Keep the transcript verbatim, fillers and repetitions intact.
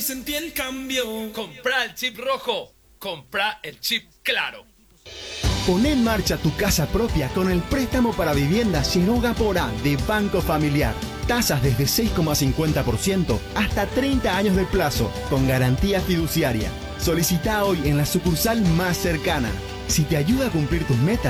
sentí el cambio. Comprá el chip rojo, comprá el chip claro. Pon en marcha tu casa propia con el préstamo para vivienda Yeroga por A de Banco Familiar. Tasas desde seis coma cincuenta por ciento hasta treinta años de plazo, con garantía fiduciaria. Solicita hoy en la sucursal más cercana. Si te ayuda a cumplir tus metas,